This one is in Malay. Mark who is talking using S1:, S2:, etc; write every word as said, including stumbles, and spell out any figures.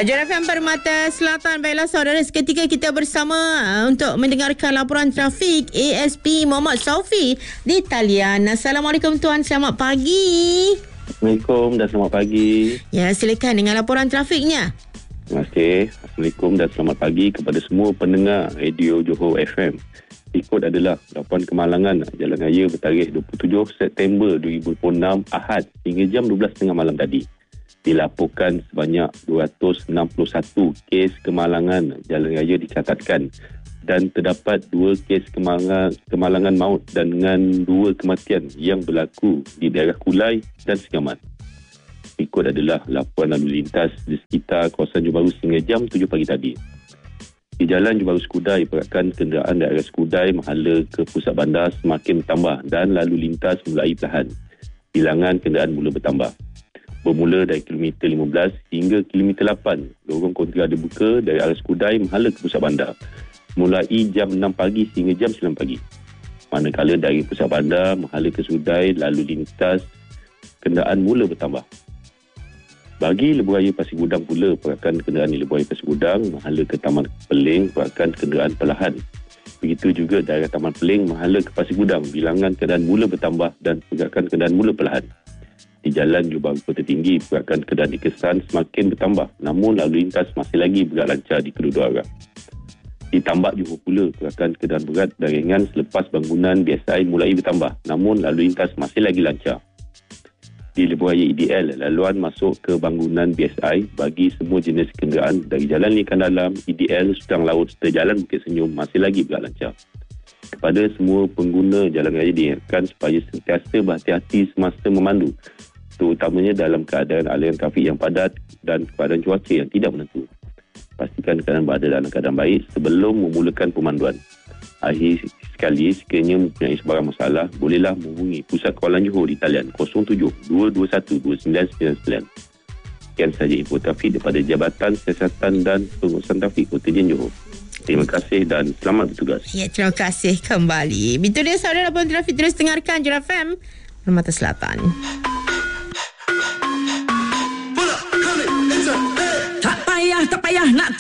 S1: J F M Permata Selatan. Baiklah saudara, seketika kita bersama uh, untuk mendengarkan laporan trafik A S P Muhammad Saufi di talian. Assalamualaikum tuan, selamat pagi.
S2: Assalamualaikum dan selamat pagi.
S1: Ya, silakan dengan laporan trafiknya.
S2: Terima kasih. Assalamualaikum dan selamat pagi kepada semua pendengar Radio Johor F M. Ikut adalah laporan kemalangan Jalan Raya bertarikh dua puluh tujuh September dua ribu dua puluh enam Ahad hingga jam dua belas tiga puluh malam tadi. Dilaporkan sebanyak dua ratus enam puluh satu kes kemalangan jalan raya dicatatkan dan terdapat dua kes kemalangan, kemalangan maut dan dengan dua kematian yang berlaku di daerah Kulai dan Segamat. Ikut adalah laporan lalu lintas di sekitar kawasan Johor Bahru hingga jam tujuh pagi tadi. Di Jalan Johor Bahru Skudai, pergerakan kenderaan daerah Skudai menghala ke pusat bandar semakin bertambah dan lalu lintas mulai perlahan. Bilangan kenderaan mula bertambah. Bermula dari kilometer lima belas hingga kilometer lapan, lorong kontra dibuka dari arah Skudai menghala ke pusat bandar mulai jam enam pagi hingga jam sembilan pagi. Manakala dari pusat bandar menghala ke Skudai, lalu lintas kenderaan mula bertambah. Bagi Lebuh Raya Pasir Gudang pula, pergerakan kenderaan di Lebuh Raya Pasir Gudang menghala ke Taman Peling, pergerakan kenderaan perlahan. Begitu juga daerah Taman Peling menghala ke Pasir Gudang, bilangan kenderaan mula bertambah dan pergerakan kenderaan mula perlahan. Di Jalan Johor Bahru Kota Tinggi, pergerakan kenderaan di Kesan semakin bertambah, namun lalu lintas masih lagi bergerak lancar di kedua-dua arah. Di Tambak Johor pula, pergerakan kenderaan berat dan ringan selepas bangunan B S I mulai bertambah, namun lalu lintas masih lagi lancar. Di Lebuh Raya E D L, laluan masuk ke bangunan B S I bagi semua jenis kenderaan dari Jalan Lingkar Dalam, E D L, Sutang Laut serta Jalan Bukit Senyum masih lagi bergerak lancar. Kepada semua pengguna jalan raya diingatkan supaya sentiasa berhati-hati semasa memandu, terutamanya dalam keadaan aliran trafik yang padat dan keadaan cuaca yang tidak menentu. Pastikan keadaan berada dalam keadaan baik sebelum memulakan pemanduan. Akhir sekali, sekiranya mempunyai sebarang masalah, bolehlah menghubungi Pusat Kawalan Johor di talian kosong tujuh dua dua satu dua sembilan sembilan sembilan. Sekian sahaja info trafik daripada Jabatan Siasatan dan Pengurusan Trafik Kota Jen Johor. Terima kasih dan selamat bertugas.
S1: Ya, terima kasih kembali. Itu dia saudara, laporan trafik terus dengarkan J F M Permata Selatan.